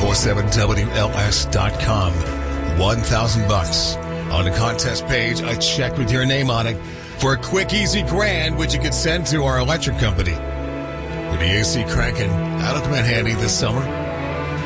1047WLS.com. $1,000 on the contest page. A check with your name on it for a quick, easy grand, which you could send to our electric company. With the AC cranking out of Manhattan this summer,